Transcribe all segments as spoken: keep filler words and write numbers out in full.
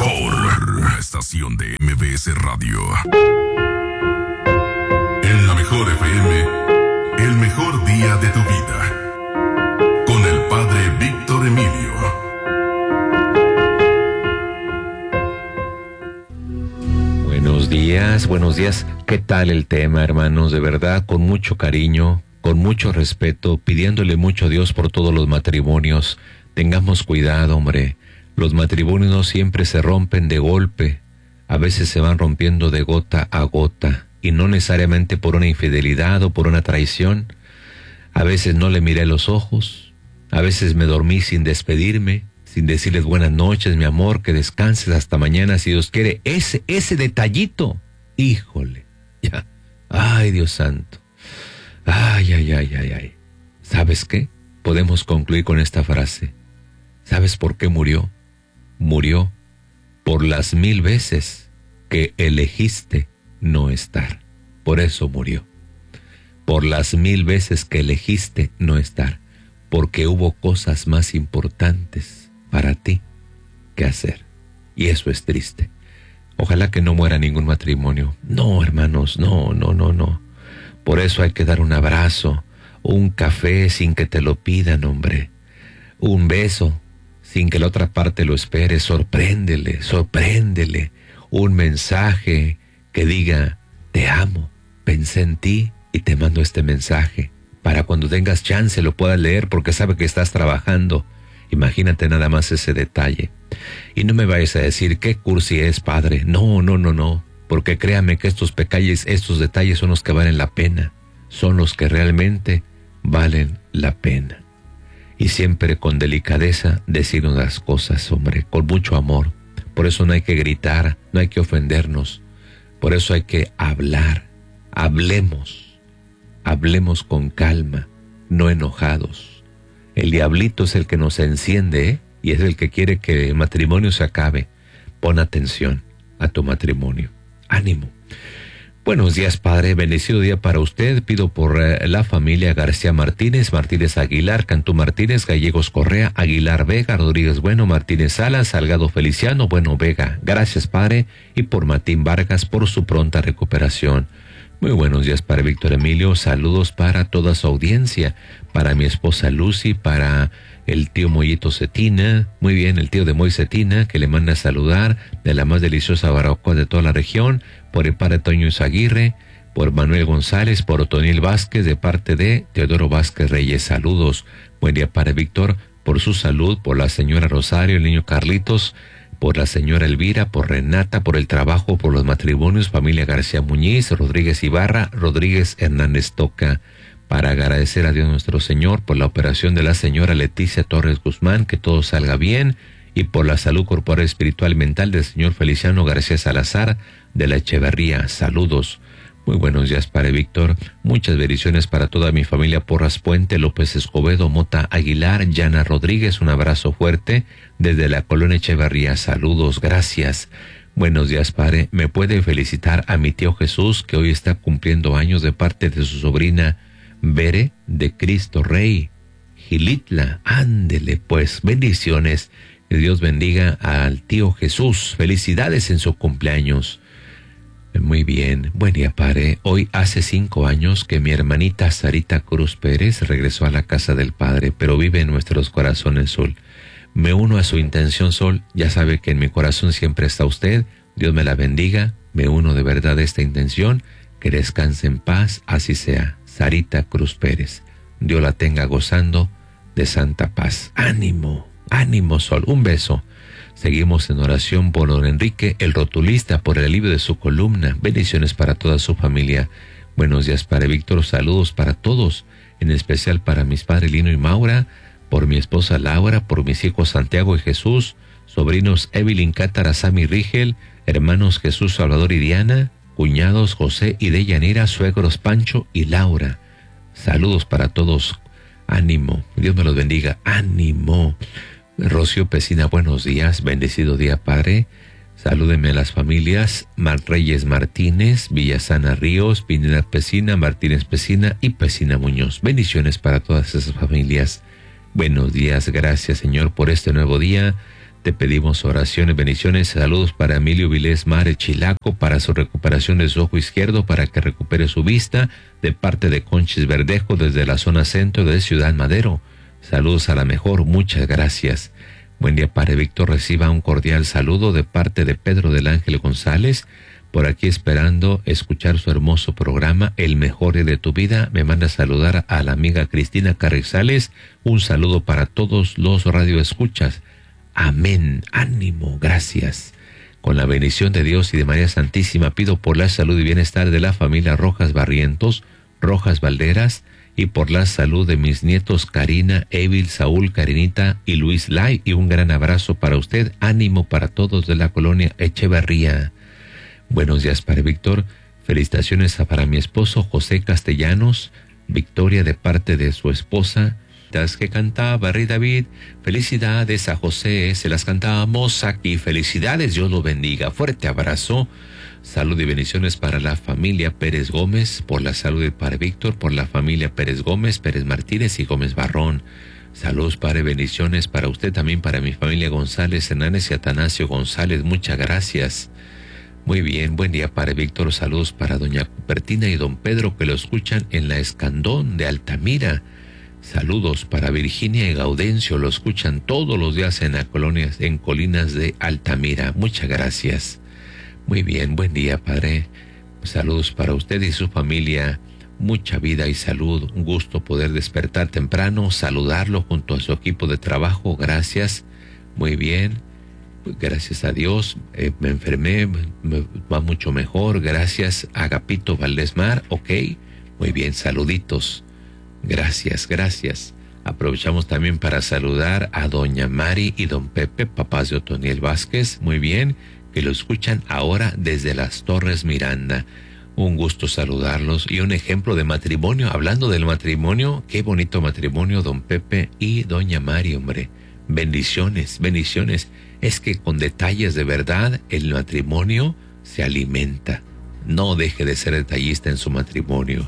mejor estación de M B S Radio. En la mejor F M, el mejor día de tu vida. Con el padre Víctor Emilio. Buenos días, buenos días. ¿Qué tal el tema, hermanos? De verdad, con mucho cariño, con mucho respeto, pidiéndole mucho a Dios por todos los matrimonios. Tengamos cuidado, hombre. Los matrimonios no siempre se rompen de golpe. A veces se van rompiendo de gota a gota. Y no necesariamente por una infidelidad o por una traición. A veces no le miré los ojos. A veces me dormí sin despedirme, sin decirles buenas noches, mi amor, que descanses hasta mañana si Dios quiere. Ese, ese detallito. Híjole. Ya. Ay, Dios santo. Ay, ay, ay, ay, ay. ¿Sabes qué? Podemos concluir con esta frase. ¿Sabes por qué murió? Murió por las mil veces que elegiste no estar. Por eso murió. Por las mil veces que elegiste no estar. Porque hubo cosas más importantes para ti que hacer. Y eso es triste. Ojalá que no muera ningún matrimonio. No, hermanos, no, no, no, no. Por eso hay que dar un abrazo, un café sin que te lo pidan, hombre. Un beso sin que la otra parte lo espere. Sorpréndele, sorpréndele. Un mensaje que diga, te amo, pensé en ti y te mando este mensaje. Para cuando tengas chance lo puedas leer porque sabe que estás trabajando. Imagínate nada más ese detalle. Y no me vayas a decir, ¿qué cursi es, padre? No, no, no, no. Porque créame que estos pequeños, estos detalles son los que valen la pena. Son los que realmente valen la pena. Y siempre con delicadeza decirnos las cosas, hombre, con mucho amor. Por eso no hay que gritar, no hay que ofendernos. Por eso hay que hablar. Hablemos. Hablemos con calma, no enojados. El diablito es el que nos enciende, ¿eh? Y es el que quiere que el matrimonio se acabe. Pon atención a tu matrimonio. Ánimo. Buenos días, padre. Bendecido día para usted. Pido por eh, la familia García Martínez, Martínez Aguilar, Cantú Martínez, Gallegos Correa, Aguilar Vega, Rodríguez Bueno, Martínez Salas, Salgado Feliciano, Bueno Vega. Gracias, padre. Y por Martín Vargas por su pronta recuperación. Muy buenos días para Víctor Emilio. Saludos para toda su audiencia. Para mi esposa Lucy, para el tío Mollito Cetina. Muy bien, el tío de Moy Cetina, que le manda a saludar de la más deliciosa barbacoa de toda la región. Por el padre Toño Izaguirre, por Manuel González, por Otoniel Vázquez, de parte de Teodoro Vázquez Reyes. Saludos. Buen día para Víctor, por su salud, por la señora Rosario, el niño Carlitos, por la señora Elvira, por Renata, por el trabajo, por los matrimonios, familia García Muñiz, Rodríguez Ibarra, Rodríguez Hernández Toca. Para agradecer a Dios nuestro Señor por la operación de la señora Leticia Torres Guzmán, que todo salga bien, y por la salud corporal, espiritual y mental del señor Feliciano García Salazar de la Echeverría. Saludos. Muy buenos días para Víctor. Muchas bendiciones para toda mi familia Porras Puente, López Escobedo, Mota Aguilar, Yana Rodríguez. Un abrazo fuerte desde la colonia Echeverría. Saludos, gracias. Buenos días, padre. ¿Me puede felicitar a mi tío Jesús, que hoy está cumpliendo años, de parte de su sobrina Bere de Cristo Rey, Gilitla? Ándele pues, bendiciones. Que Dios bendiga al tío Jesús. Felicidades en su cumpleaños. Muy bien, buen día, padre. Hoy hace cinco años que mi hermanita Sarita Cruz Pérez regresó a la casa del Padre, pero vive en nuestros corazones, Sol. Me uno a su intención, Sol. Ya sabe que en mi corazón siempre está usted. Dios me la bendiga. Me uno de verdad a esta intención. Que descanse en paz, así sea. Sarita Cruz Pérez. Dios la tenga gozando de santa paz. Ánimo, ánimo, Sol. Un beso. Seguimos en oración por don Enrique, el rotulista, por el alivio de su columna. Bendiciones para toda su familia. Buenos días para Víctor. Saludos para todos, en especial para mis padres Lino y Maura, por mi esposa Laura, por mis hijos Santiago y Jesús, sobrinos Evelyn, Cátara, Sammy, Rigel, hermanos Jesús, Salvador y Diana, cuñados José y Deyanira, suegros Pancho y Laura. Saludos para todos. Ánimo. Dios me los bendiga. Ánimo. Rocío Pesina, buenos días, bendecido día, padre. Salúdeme a las familias Mar Reyes Martínez, Villasana Ríos, Pineda Pesina, Martínez Pesina y Pesina Muñoz. Bendiciones para todas esas familias. Buenos días, gracias, Señor, por este nuevo día. Te pedimos oraciones, bendiciones, saludos para Emilio Vilés Mare Chilaco, para su recuperación de su ojo izquierdo, para que recupere su vista, de parte de Conchis Verdejo, desde la zona centro de Ciudad Madero. Saludos a la mejor, muchas gracias. Buen día, Padre Víctor, reciba un cordial saludo de parte de Pedro del Ángel González, por aquí esperando escuchar su hermoso programa, El Mejor Día de tu Vida. Me manda a saludar a la amiga Cristina Carrizales, un saludo para todos los radioescuchas. Amén, ánimo, gracias. Con la bendición de Dios y de María Santísima pido por la salud y bienestar de la familia Rojas Barrientos, Rojas Valderas, y por la salud de mis nietos Karina, Evil, Saúl, Karinita y Luis Lai, y un gran abrazo para usted, ánimo para todos de la colonia Echeverría. Buenos días, Padre Víctor, felicitaciones para mi esposo José Castellanos, Victoria de parte de su esposa, que cantaba Rey David. Felicidades a José, se las cantábamos aquí. Felicidades, Dios lo bendiga. Fuerte abrazo, salud y bendiciones para la familia Pérez Gómez, por la salud de Padre Víctor, por la familia Pérez Gómez, Pérez Martínez y Gómez Barrón. Saludos, Padre, bendiciones para usted, también para mi familia González Hernández y Atanasio González. Muchas gracias. Muy bien, buen día, Padre Víctor. Saludos para doña Cupertina y don Pedro, que lo escuchan en la Escandón de Altamira. Saludos para Virginia y Gaudencio, lo escuchan todos los días en las colonias, en Colinas de Altamira. Muchas gracias. Muy bien, buen día, Padre. Saludos para usted y su familia. Mucha vida y salud. Un gusto poder despertar temprano, saludarlo junto a su equipo de trabajo. Gracias. Muy bien. Gracias a Dios. Eh, me enfermé, me va mucho mejor. Gracias a Agapito Valdesmar. Ok. Muy bien, saluditos. Gracias, gracias. Aprovechamos también para saludar a doña Mari y don Pepe, papás de Otoniel Vázquez, muy bien, que lo escuchan ahora desde las Torres Miranda. Un gusto saludarlos y un ejemplo de matrimonio. Hablando del matrimonio, qué bonito matrimonio, don Pepe y doña Mari, hombre. Bendiciones, bendiciones. Es que con detalles de verdad el matrimonio se alimenta. No deje de ser detallista en su matrimonio.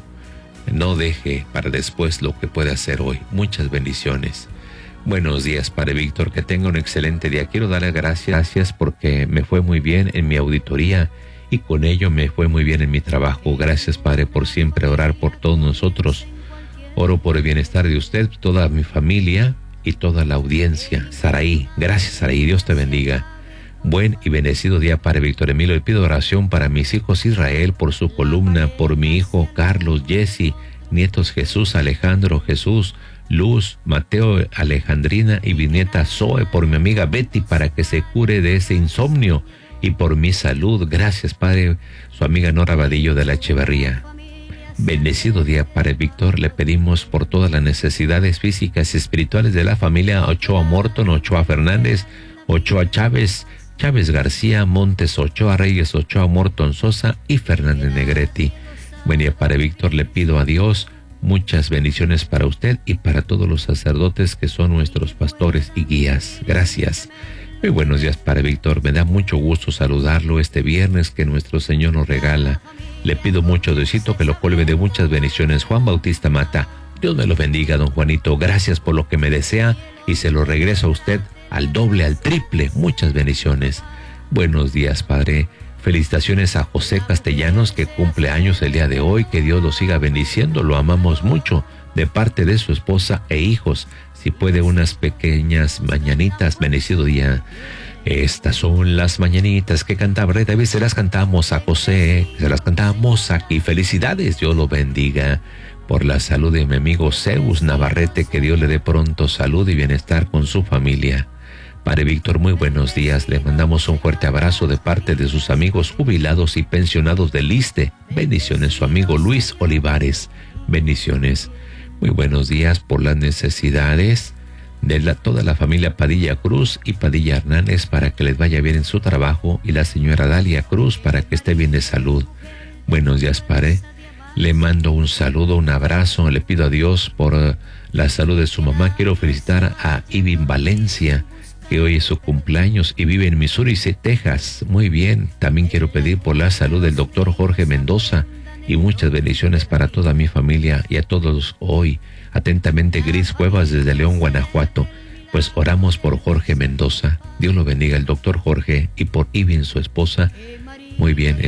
No deje para después lo que puede hacer hoy. Muchas bendiciones. Buenos días, Padre Víctor, que tenga un excelente día. Quiero darle gracias, gracias porque me fue muy bien en mi auditoría y con ello me fue muy bien en mi trabajo. Gracias, Padre, por siempre orar por todos nosotros. Oro por el bienestar de usted, toda mi familia y toda la audiencia. Saraí, gracias, Saraí, Dios te bendiga. Buen y bendecido día, Padre Víctor Emilio. Le pido oración para mis hijos Israel, por su columna, por mi hijo Carlos, Jesse, nietos Jesús, Alejandro, Jesús, Luz, Mateo, Alejandrina y mi nieta Zoe, por mi amiga Betty, para que se cure de ese insomnio, y por mi salud. Gracias, Padre. Su amiga Nora Vadillo de la Echeverría. Bendecido día, Padre Víctor. Le pedimos por todas las necesidades físicas y espirituales de la familia Ochoa Morton, Ochoa Fernández, Ochoa Chávez, Chávez García, Montes Ochoa, Reyes Ochoa, Morton Sosa y Fernández Negrete. Buen día, Padre Víctor. Le pido a Dios muchas bendiciones para usted y para todos los sacerdotes que son nuestros pastores y guías. Gracias. Muy buenos días, Padre Víctor. Me da mucho gusto saludarlo este viernes que nuestro Señor nos regala. Le pido mucho, Diosito, que lo colme de muchas bendiciones. Juan Bautista Mata. Dios me lo bendiga, don Juanito. Gracias por lo que me desea y se lo regreso a usted al doble, al triple. Muchas bendiciones. Buenos días, Padre. Felicitaciones a José Castellanos, que cumple años el día de hoy. Que Dios lo siga bendiciendo. Lo amamos mucho. De parte de su esposa e hijos. Si puede, unas pequeñas mañanitas. Bendecido día. Estas son las mañanitas que cantaba Rey David. Se las cantamos a José. Se las cantamos aquí. Felicidades. Dios lo bendiga. Por la salud de mi amigo Zeus Navarrete. Que Dios le dé pronto salud y bienestar con su familia. Padre Víctor, muy buenos días. Le mandamos un fuerte abrazo de parte de sus amigos jubilados y pensionados del ISSSTE. Bendiciones, su amigo Luis Olivares. Bendiciones. Muy buenos días por las necesidades de la, toda la familia Padilla Cruz y Padilla Hernández, para que les vaya bien en su trabajo, y la señora Dalia Cruz para que esté bien de salud. Buenos días, Padre. Le mando un saludo, un abrazo. Le pido a Dios por uh, la salud de su mamá. Quiero felicitar a Ivin Valencia, que hoy es su cumpleaños y vive en Missouri, Texas. Muy bien. También quiero pedir por la salud del doctor Jorge Mendoza y muchas bendiciones para toda mi familia y a todos hoy. Atentamente, Gris Cuevas desde León, Guanajuato. Pues oramos por Jorge Mendoza. Dios lo bendiga, el doctor Jorge, y por Ivin, su esposa. Muy bien.